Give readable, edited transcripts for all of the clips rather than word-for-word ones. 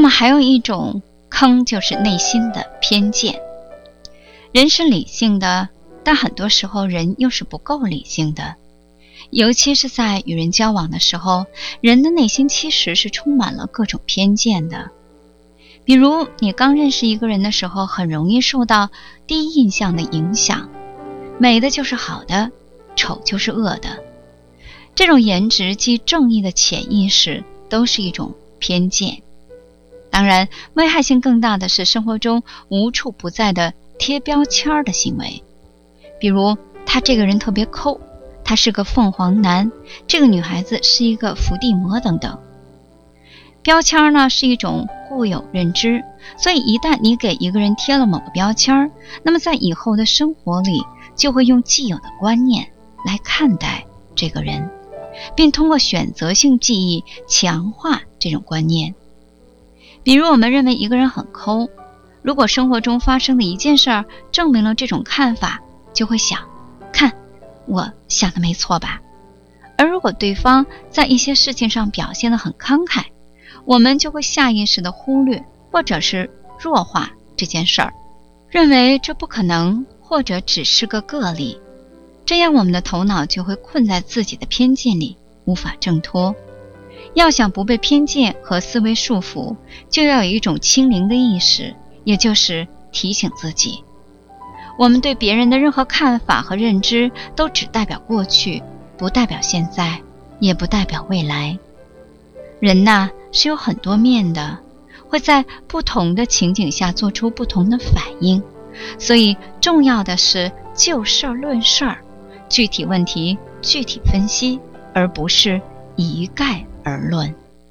么还有一种坑就是内心的偏见。人是理性的，但很多时候人又是不够理性的，尤其是在与人交往的时候，人的内心其实是充满了各种偏见的。比如你刚认识一个人的时候，很容易受到第一印象的影响，美的就是好的，丑就是恶的。这种颜值即正义的潜意识都是一种偏见。当然，危害性更大的是生活中无处不在的贴标签的行为。比如他这个人特别抠，他是个凤凰男，这个女孩子是一个伏地魔等等。标签呢是一种固有认知，所以一旦你给一个人贴了某个标签，那么在以后的生活里就会用既有的观念来看待这个人，并通过选择性记忆强化这种观念。比如我们认为一个人很抠，如果生活中发生的一件事证明了这种看法，就会想，看，我想的没错吧？而如果对方在一些事情上表现得很慷慨，我们就会下意识地忽略或者是弱化这件事儿，认为这不可能或者只是个个例。这样我们的头脑就会困在自己的偏见里，无法挣脱。要想不被偏见和思维束缚，就要有一种清零的意识，也就是提醒自己，我们对别人的任何看法和认知都只代表过去，不代表现在，也不代表未来。人呐，是有很多面的，会在不同的情景下做出不同的反应，所以重要的是就事论事，具体问题具体分析，而不是一概而论。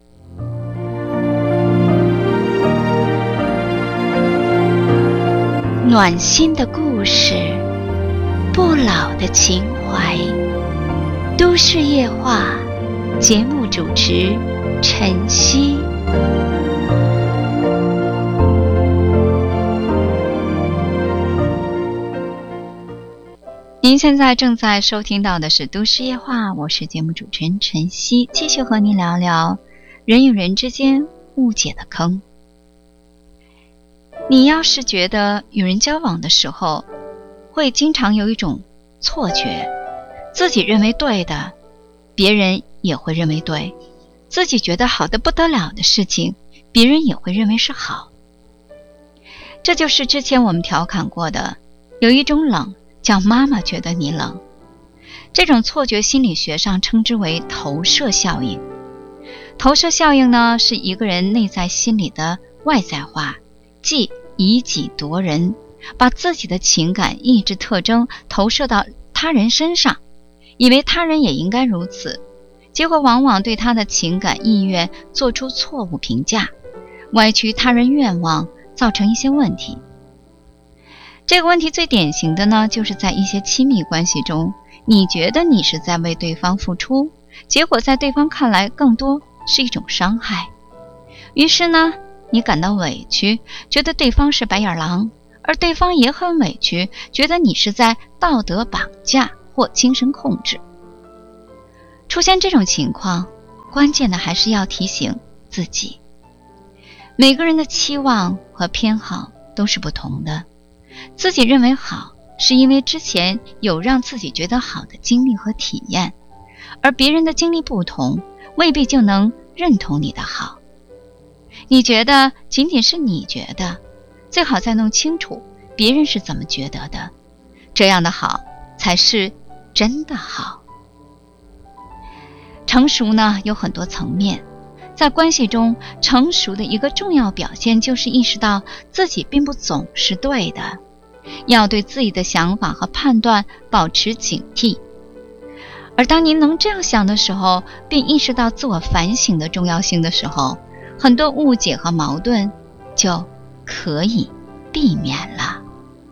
暖心的故事，不老的情怀，都市夜话，节目主持晨曦。您现在正在收听到的是都市夜话，我是节目主持人晨曦，继续和您聊聊人与人之间误解的坑。你要是觉得与人交往的时候会经常有一种错觉，自己认为对的别人也会认为对，自己觉得好的不得了的事情别人也会认为是好。这就是之前我们调侃过的，有一种冷叫妈妈觉得你冷。这种错觉心理学上称之为投射效应。投射效应呢，是一个人内在心理的外在化，即以己度人，把自己的情感意志特征投射到他人身上，以为他人也应该如此，结果往往对他的情感意愿做出错误评价，歪曲他人愿望，造成一些问题。这个问题最典型的呢，就是在一些亲密关系中，你觉得你是在为对方付出，结果在对方看来更多是一种伤害。于是呢，你感到委屈，觉得对方是白眼狼，而对方也很委屈，觉得你是在道德绑架或精神控制。出现这种情况，关键的还是要提醒自己，每个人的期望和偏好都是不同的，自己认为好，是因为之前有让自己觉得好的经历和体验，而别人的经历不同，未必就能认同你的好。你觉得仅仅是你觉得，最好再弄清楚别人是怎么觉得的，这样的好才是真的好。成熟呢，有很多层面，在关系中，成熟的一个重要表现就是意识到自己并不总是对的，要对自己的想法和判断保持警惕。而当您能这样想的时候，并意识到自我反省的重要性的时候，很多误解和矛盾就可以避免了。